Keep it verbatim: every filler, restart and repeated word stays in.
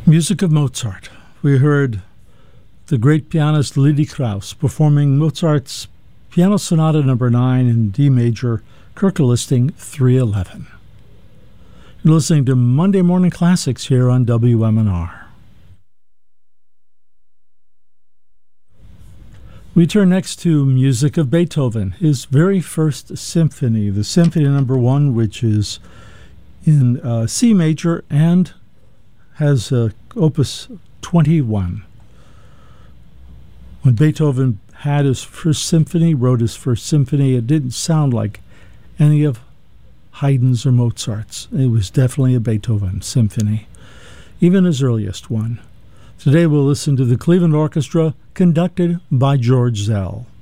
Music of Mozart. We heard the great pianist Lily Krauss performing Mozart's Piano Sonata number nine in D major, Kirke Listing three eleven. You're listening to Monday Morning Classics here on W M N R. We turn next to music of Beethoven, his very first symphony, the Symphony number one, which is in uh, C major and has uh, Opus twenty-one. When Beethoven had his first symphony, wrote his first symphony, it didn't sound like any of Haydn's or Mozart's. It was definitely a Beethoven symphony, even his earliest one. Today we'll listen to the Cleveland Orchestra, conducted by George Szell.